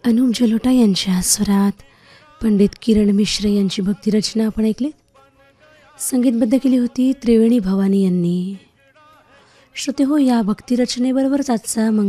अनुप जलोटा यांच्या स्वरात पंडित किरण मिश्र यांची भक्तिरचना आपण ऐकलीत. संगीतबद्ध केली होती त्रिवेणी भवानी यांनी. श्रोते हो, या भक्तिरचनेबरोबरच आजचा